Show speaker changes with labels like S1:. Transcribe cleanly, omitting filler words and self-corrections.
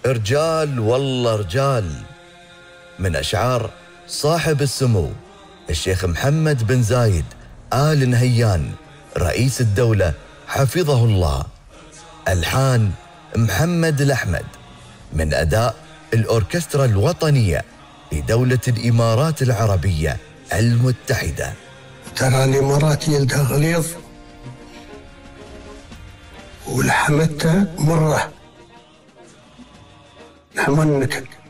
S1: رجال والله رجال، من أشعار صاحب السمو الشيخ محمد بن زايد آل نهيان رئيس الدولة حفظه الله. ألحان محمد الأحمد، من أداء الأوركسترا الوطنية لدولة الإمارات العربية المتحدة.
S2: ترى الإمارات يلدها غليظ ولحمتها مرة، لحم النكد.